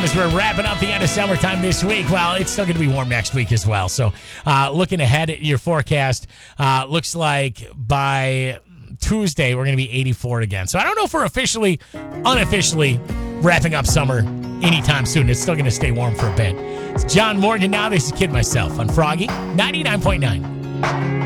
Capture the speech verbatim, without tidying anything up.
as we're wrapping up the end of summertime this week. Well, it's still going to be warm next week as well. So uh, looking ahead at your forecast, uh, looks like by Tuesday we're going to be eighty-four again. So I don't know if we're officially, unofficially wrapping up summer anytime soon. It's still going to stay warm for a bit. It's John Morgan now. This is Kid Myself on Froggy ninety-nine point nine.